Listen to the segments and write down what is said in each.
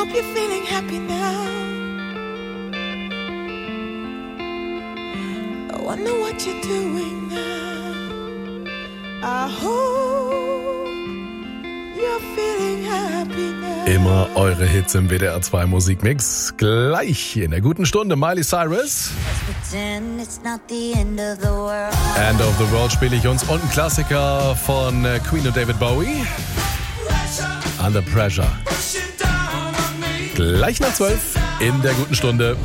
hope you're feeling happy now. I wonder what you're doing now. I hope you're feeling happy now. Immer eure Hits im WDR 2 Musikmix. Gleich in der guten Stunde Miley Cyrus. End of the World spiele ich uns und ein Klassiker von Queen und David Bowie. Under Pressure. Gleich nach 12 in der guten Stunde.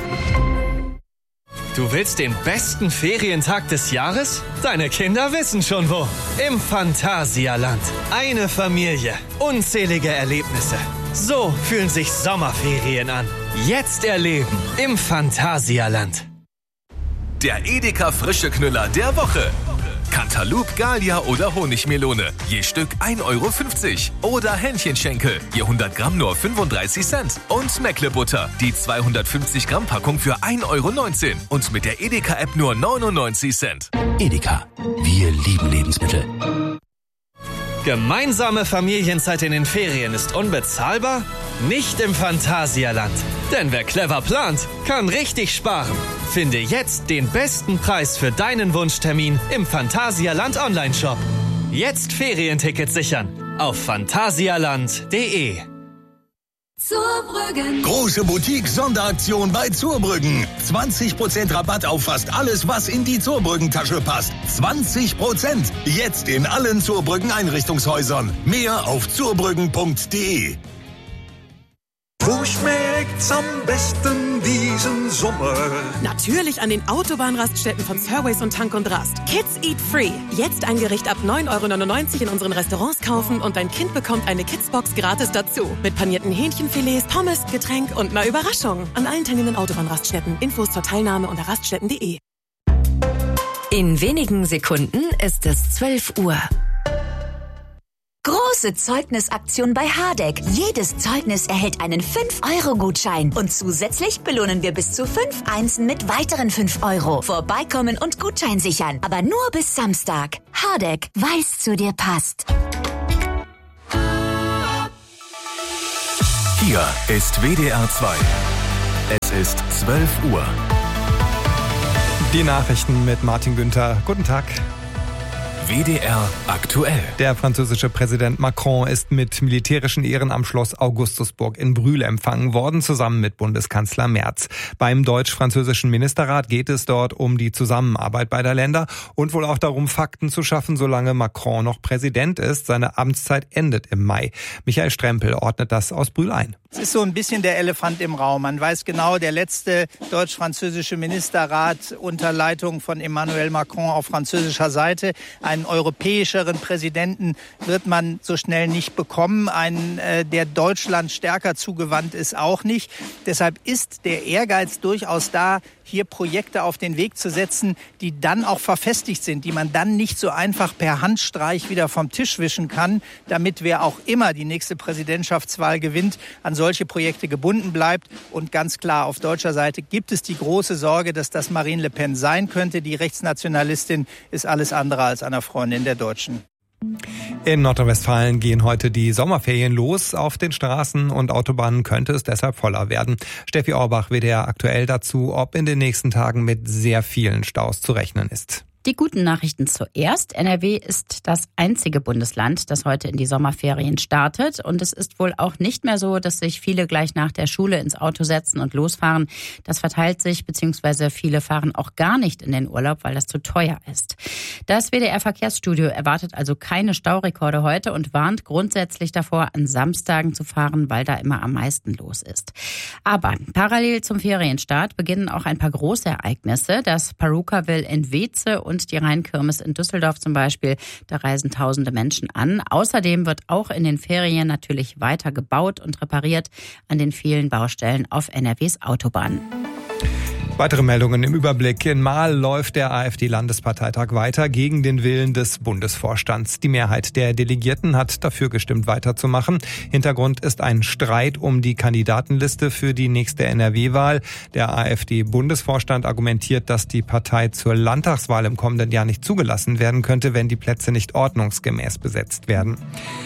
Du willst den besten Ferientag des Jahres? Deine Kinder wissen schon wo. Im Phantasialand. Eine Familie. Unzählige Erlebnisse. So fühlen sich Sommerferien an. Jetzt erleben im Phantasialand. Der Edeka Frische Knüller der Woche. Cantaloupe, Gallia oder Honigmelone. Je Stück 1,50 Euro. Oder Hähnchenschenkel. Je 100 Gramm nur 35 Cent. Und Meckle-Butter. Die 250 Gramm Packung für 1,19 Euro. Und mit der Edeka-App nur 99 Cent. Edeka. Wir lieben Lebensmittel. Gemeinsame Familienzeit in den Ferien ist unbezahlbar? Nicht im Phantasialand. Denn wer clever plant, kann richtig sparen. Finde jetzt den besten Preis für deinen Wunschtermin im Phantasialand Online-Shop. Jetzt Ferientickets sichern auf phantasialand.de. Zurbrüggen. Große Boutique-Sonderaktion bei Zurbrüggen. 20% Rabatt auf fast alles, was in die Zurbrüggen-Tasche passt. 20%. Jetzt in allen Zurbrüggen-Einrichtungshäusern. Mehr auf zurbrüggen.de. Wo schmeckt's am besten diesen Sommer? Natürlich an den Autobahnraststätten von Surways und Tank und Rast. Kids Eat Free. Jetzt ein Gericht ab 9,99 € in unseren Restaurants kaufen und dein Kind bekommt eine Kidsbox gratis dazu. Mit panierten Hähnchenfilets, Pommes, Getränk und einer Überraschung. An allen teilnehmenden Autobahnraststätten. Infos zur Teilnahme unter raststätten.de. In wenigen Sekunden ist es 12 Uhr. Große Zeugnisaktion bei Hardegg. Jedes Zeugnis erhält einen 5-Euro-Gutschein. Und zusätzlich belohnen wir bis zu 5 Einsen mit weiteren 5 Euro. Vorbeikommen und Gutschein sichern. Aber nur bis Samstag. Hardegg, weil's zu dir passt. Hier ist WDR 2. Es ist 12 Uhr. Die Nachrichten mit Martin Günther. Guten Tag. WDR aktuell. Der französische Präsident Macron ist mit militärischen Ehren am Schloss Augustusburg in Brühl empfangen worden, zusammen mit Bundeskanzler Merz. Beim deutsch-französischen Ministerrat geht es dort um die Zusammenarbeit beider Länder und wohl auch darum, Fakten zu schaffen, solange Macron noch Präsident ist. Seine Amtszeit endet im Mai. Michael Strempel ordnet das aus Brühl ein. Es ist so ein bisschen der Elefant im Raum. Man weiß genau, der letzte deutsch-französische Ministerrat unter Leitung von Emmanuel Macron auf französischer Seite. Einen europäischeren Präsidenten wird man so schnell nicht bekommen. Einen, der Deutschland stärker zugewandt ist, auch nicht. Deshalb ist der Ehrgeiz durchaus da, hier Projekte auf den Weg zu setzen, die dann auch verfestigt sind, die man dann nicht so einfach per Handstreich wieder vom Tisch wischen kann, damit wer auch immer die nächste Präsidentschaftswahl gewinnt, an solche Projekte gebunden bleibt. Und ganz klar, auf deutscher Seite gibt es die große Sorge, dass das Marine Le Pen sein könnte. Die Rechtsnationalistin ist alles andere als eine Freundin der Deutschen. In Nordrhein-Westfalen gehen heute die Sommerferien los. Auf den Straßen und Autobahnen könnte es deshalb voller werden. Steffi Orbach, WDR aktuell dazu, ob in den nächsten Tagen mit sehr vielen Staus zu rechnen ist. Die guten Nachrichten zuerst. NRW ist das einzige Bundesland, das heute in die Sommerferien startet. Und es ist wohl auch nicht mehr so, dass sich viele gleich nach der Schule ins Auto setzen und losfahren. Das verteilt sich, beziehungsweise viele fahren auch gar nicht in den Urlaub, weil das zu teuer ist. Das WDR-Verkehrsstudio erwartet also keine Staurekorde heute und warnt grundsätzlich davor, an Samstagen zu fahren, weil da immer am meisten los ist. Aber parallel zum Ferienstart beginnen auch ein paar große Ereignisse. Das Perukaville in Weeze und die Rheinkirmes in Düsseldorf zum Beispiel. Da reisen tausende Menschen an. Außerdem wird auch in den Ferien natürlich weiter gebaut und repariert an den vielen Baustellen auf NRWs Autobahnen. Weitere Meldungen im Überblick. In Marl läuft der AfD-Landesparteitag weiter gegen den Willen des Bundesvorstands. Die Mehrheit der Delegierten hat dafür gestimmt, weiterzumachen. Hintergrund ist ein Streit um die Kandidatenliste für die nächste NRW-Wahl. Der AfD-Bundesvorstand argumentiert, dass die Partei zur Landtagswahl im kommenden Jahr nicht zugelassen werden könnte, wenn die Plätze nicht ordnungsgemäß besetzt werden.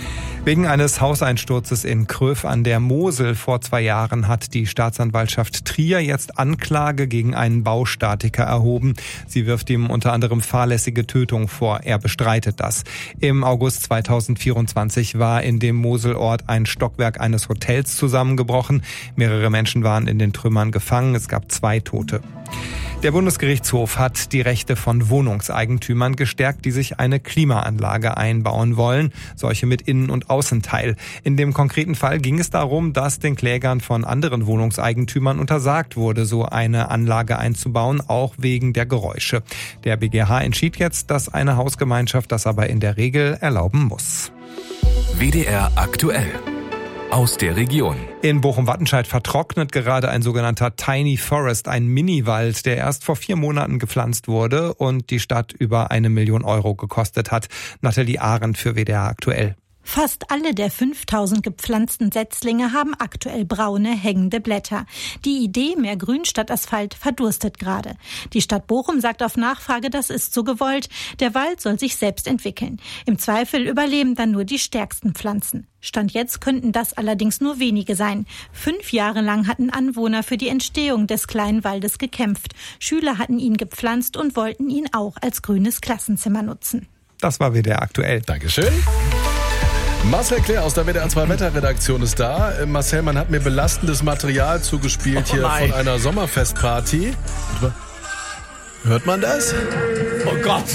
Wegen eines Hauseinsturzes in Kröv an der Mosel vor 2 Jahren hat die Staatsanwaltschaft Trier jetzt Anklage gegen einen Baustatiker erhoben. Sie wirft ihm unter anderem fahrlässige Tötung vor. Er bestreitet das. Im August 2024 war in dem Moselort ein Stockwerk eines Hotels zusammengebrochen. Mehrere Menschen waren in den Trümmern gefangen. Es gab 2 Tote. Der Bundesgerichtshof hat die Rechte von Wohnungseigentümern gestärkt, die sich eine Klimaanlage einbauen wollen, solche mit Innen- und Außenteil. In dem konkreten Fall ging es darum, dass den Klägern von anderen Wohnungseigentümern untersagt wurde, so eine Anlage einzubauen, auch wegen der Geräusche. Der BGH entschied jetzt, dass eine Hausgemeinschaft das aber in der Regel erlauben muss. WDR aktuell. Aus der Region. In Bochum-Wattenscheid vertrocknet gerade ein sogenannter Tiny Forest, ein Miniwald, der erst vor 4 Monaten gepflanzt wurde und die Stadt über 1 Million Euro gekostet hat. Nathalie Arendt für WDR aktuell. Fast alle der 5000 gepflanzten Setzlinge haben aktuell braune, hängende Blätter. Die Idee, mehr Grün statt Asphalt, verdurstet gerade. Die Stadt Bochum sagt auf Nachfrage, das ist so gewollt. Der Wald soll sich selbst entwickeln. Im Zweifel überleben dann nur die stärksten Pflanzen. Stand jetzt könnten das allerdings nur wenige sein. 5 Jahre lang hatten Anwohner für die Entstehung des kleinen Waldes gekämpft. Schüler hatten ihn gepflanzt und wollten ihn auch als grünes Klassenzimmer nutzen. Das war WDR aktuell. Dankeschön. Marcel Claire aus der WDR 2 Wetterredaktion ist da. Marcel, man hat mir belastendes Material zugespielt hier von einer Sommerfestparty. Hört man das? Oh Gott.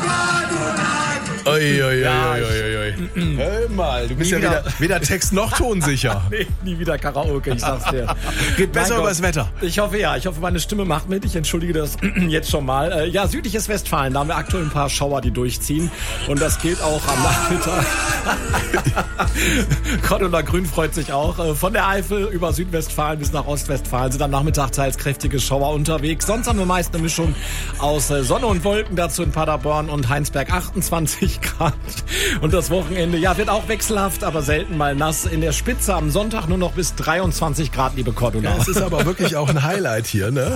Oi. Hör mal, du bist ja weder Text noch tonsicher. Nee, nie wieder Karaoke, ich sag's dir. Geht besser über das Wetter. Ich hoffe, ja. Ich hoffe, meine Stimme macht mit. Ich entschuldige das jetzt schon mal. Ja, südliches Westfalen, da haben wir aktuell ein paar Schauer, die durchziehen. Und das gilt auch am Nachmittag. Cordula Grün freut sich auch. Von der Eifel über Südwestfalen bis nach Ostwestfalen sind am Nachmittag teils kräftige Schauer unterwegs. Sonst haben wir meist eine Mischung aus Sonne und Wolken. Dazu in Paderborn und Heinsberg 28 Grad. Und das Wochenende, ja, wird auch wechselhaft, aber selten mal nass. In der Spitze am Sonntag nur noch bis 23 Grad, liebe Cordula. Ja, es ist aber wirklich auch ein Highlight hier, ne?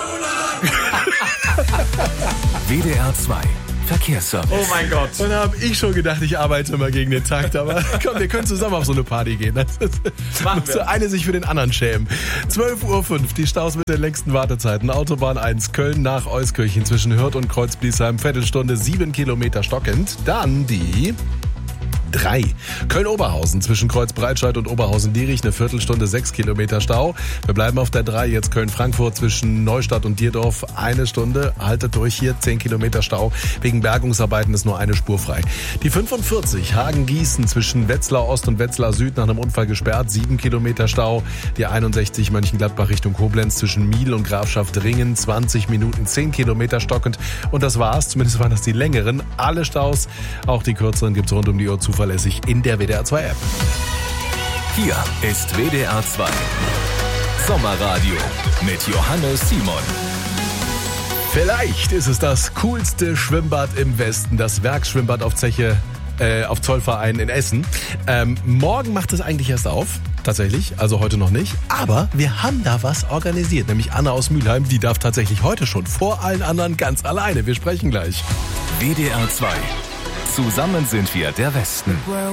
WDR 2 Verkehrsservice. Oh mein Gott. Und da habe ich schon gedacht, ich arbeite mal gegen den Takt. Aber komm, wir können zusammen auf so eine Party gehen. Das muss der eine sich für den anderen schämen. 12:05 Uhr, die Staus mit den längsten Wartezeiten. Autobahn 1, Köln nach Euskirchen zwischen Hürth und Kreuzbliesheim. Viertelstunde, 7 Kilometer stockend. Dann die 3. Köln-Oberhausen zwischen Kreuz-Breitscheid und Oberhausen-Dierich, eine Viertelstunde, 6 Kilometer Stau. Wir bleiben auf der 3, jetzt Köln-Frankfurt zwischen Neustadt und Dierdorf, 1 Stunde. Haltet durch hier, 10 Kilometer Stau. Wegen Bergungsarbeiten ist nur eine Spur frei. Die 45, Hagen-Gießen zwischen Wetzlar Ost und Wetzlar Süd nach einem Unfall gesperrt, 7 Kilometer Stau. Die 61, Mönchengladbach Richtung Koblenz zwischen Miel und Grafschaft Ringen, 20 Minuten, 10 Kilometer stockend. Und das war's, zumindest waren das die längeren. Alle Staus, auch die kürzeren gibt's rund um die Uhr zuverlässig in der WDR 2 App. Hier ist WDR 2 Sommerradio mit Johannes Simon. Vielleicht ist es das coolste Schwimmbad im Westen, das Werksschwimmbad auf Zeche, auf Zollverein in Essen. Morgen macht es eigentlich erst auf. Tatsächlich, also heute noch nicht. Aber wir haben da was organisiert, nämlich Anna aus Mülheim. Die darf tatsächlich heute schon vor allen anderen ganz alleine. Wir sprechen gleich. WDR 2. Zusammen sind wir der Westen.